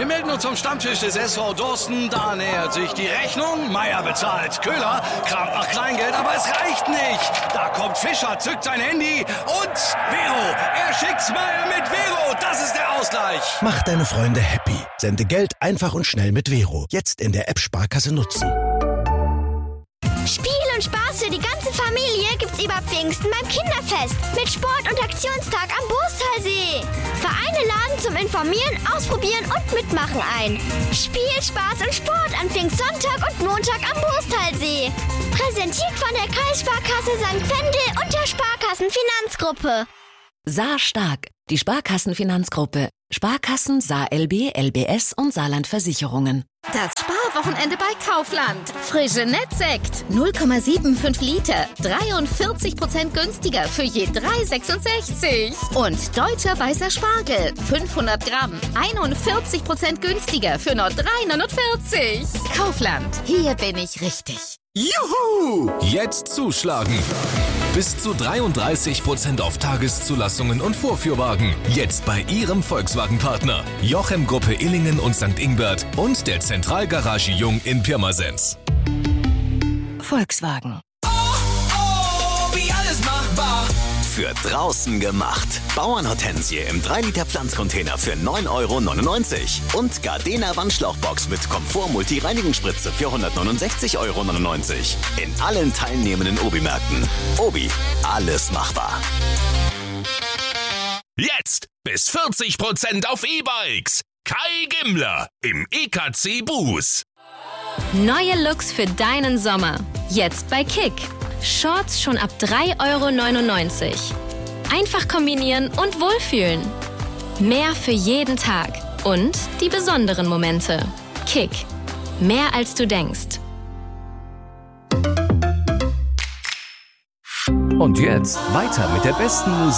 Wir melden uns zum Stammtisch des SV Dorsten. Da nähert sich die Rechnung. Meier bezahlt. Köhler kramt nach Kleingeld, aber es reicht nicht. Da kommt Fischer, zückt sein Handy und Vero. Er schickt's Meier mit Vero. Das ist der Ausgleich. Mach deine Freunde happy. Sende Geld einfach und schnell mit Vero. Jetzt in der App Sparkasse nutzen. Spiel und Spaß für die ganze Familie gibt's über Pfingsten beim Kinderfest mit Sport- und Aktionstag am Boostalsee. Vereine laden zum Informieren, Ausprobieren und Mitmachen ein. Spiel, Spaß und Sport an Pfingstsonntag und Montag am Boostalsee. Präsentiert von der Kreissparkasse St. Wendel und der Sparkassenfinanzgruppe. Saar Stark, die Sparkassenfinanzgruppe. Sparkassen, Saar LB, LBS und Saarland Versicherungen. Das Sparwochenende bei Kaufland. Frische Nettsekt. 0,75 Liter. 43% günstiger für je 3,66. Und deutscher weißer Spargel. 500 Gramm. 41% günstiger für nur 3,49. Kaufland. Hier bin ich richtig. Juhu! Jetzt zuschlagen. Bis zu 33% auf Tageszulassungen und Vorführwagen. Jetzt bei Ihrem Volkswagen-Partner. Jochem Gruppe Illingen und St. Ingbert und der Zentralgarage Jung in Pirmasens. Volkswagen. Wie alles machbar. Für draußen gemacht. Bauernhortensie im 3-Liter Pflanzcontainer für 9,99 € und Gardena Wandschlauchbox mit Komfort-Multi-Reinigungsspritze für 169,99 € in allen teilnehmenden Obi-Märkten. Obi, alles machbar. Jetzt bis 40% auf E-Bikes. Kai Gimmler im EKC Buß. Neue Looks für deinen Sommer. Jetzt bei Kick. Shorts schon ab 3,99 €. Einfach kombinieren und wohlfühlen. Mehr für jeden Tag. Und die besonderen Momente. Kick. Mehr als du denkst. Und jetzt weiter mit der besten Musik.